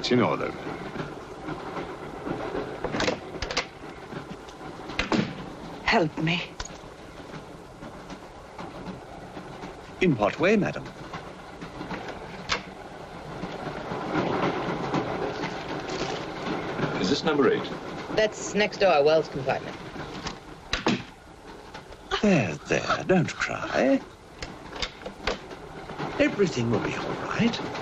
That's in order. Help me. In what way, madam? Is this number 8? That's next door, Wells compartment. There, don't cry. Everything will be all right.